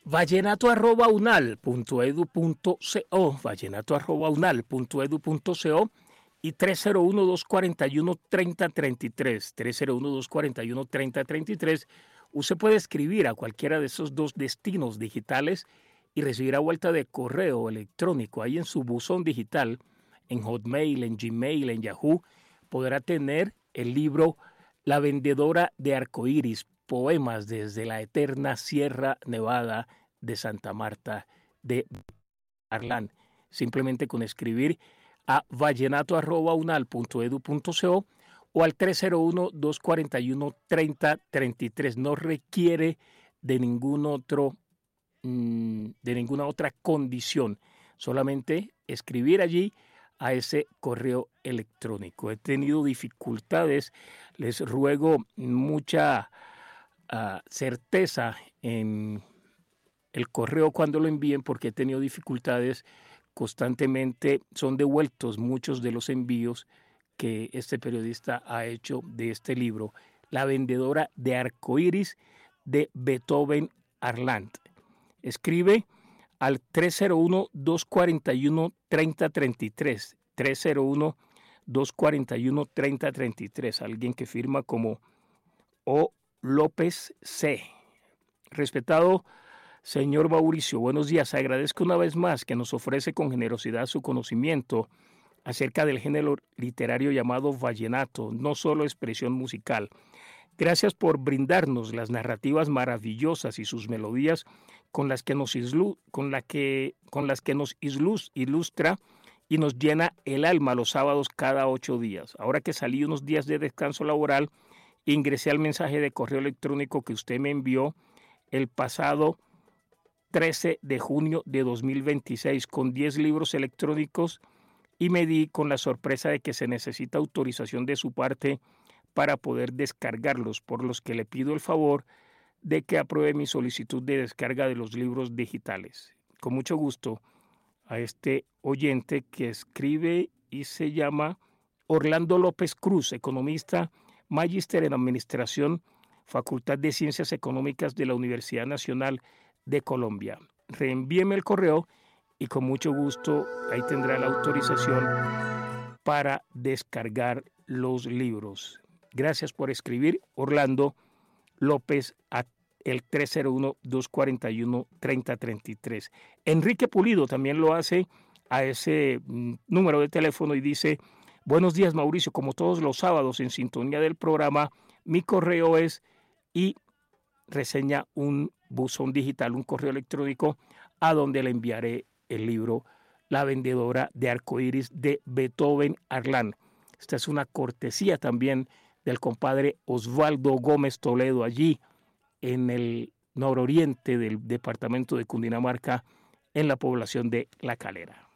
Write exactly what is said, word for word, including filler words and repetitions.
vallenato arroba unal punto edu punto co, vallenato arroba unal punto edu punto co y tres cero uno, dos cuatro uno, tres cero tres tres, tres cero uno, dos cuatro uno, tres cero tres tres. Usted puede escribir a cualquiera de esos dos destinos digitales y recibirá vuelta de correo electrónico. Ahí en su buzón digital, en Hotmail, en Gmail, en Yahoo, podrá tener el libro La vendedora de arcoíris, poemas desde la eterna Sierra Nevada de Santa Marta de Arlán. Simplemente con escribir a vallenato arroba unal punto edu punto co o al tres cero uno, dos cuatro uno, tres cero tres tres. No requiere de ningún otro de ninguna otra condición, solamente escribir allí a ese correo electrónico. He tenido dificultades, les ruego mucha uh, certeza en el correo cuando lo envíen, porque he tenido dificultades constantemente. Son devueltos muchos de los envíos que este periodista ha hecho de este libro, La vendedora de arcoíris de Beethoven Arland. Escribe al tres cero uno, dos cuatro uno, tres cero tres tres, tres cero uno, dos cuatro uno, tres cero tres tres, alguien que firma como O. López C. Respetado señor Mauricio, buenos días. Agradezco una vez más que nos ofrece con generosidad su conocimiento acerca del género literario llamado vallenato, no solo expresión musical. Gracias por brindarnos las narrativas maravillosas y sus melodías con las que nos, islu con la que, con las que nos islus ilustra y nos llena el alma los sábados cada ocho días. Ahora que salí unos días de descanso laboral, ingresé al mensaje de correo electrónico que usted me envió el pasado trece de junio de dos mil veintiséis con diez libros electrónicos y me di con la sorpresa de que se necesita autorización de su parte para poder descargarlos, por los que le pido el favor de que apruebe mi solicitud de descarga de los libros digitales. Con mucho gusto a este oyente que escribe y se llama Orlando López Cruz, economista, magíster en Administración, Facultad de Ciencias Económicas de la Universidad Nacional de Colombia. Reenvíeme el correo y con mucho gusto ahí tendrá la autorización para descargar los libros. Gracias por escribir, Orlando López, a el tres cero uno, dos cuatro uno, tres cero tres tres. Enrique Pulido también lo hace a ese mm, número de teléfono y dice: buenos días, Mauricio, como todos los sábados en sintonía del programa, mi correo es, y reseña un buzón digital, un correo electrónico a donde le enviaré el libro La vendedora de arcoíris de Beethoven Arlán. Esta es una cortesía también del compadre Osvaldo Gómez Toledo, allí en el nororiente del departamento de Cundinamarca, en la población de La Calera.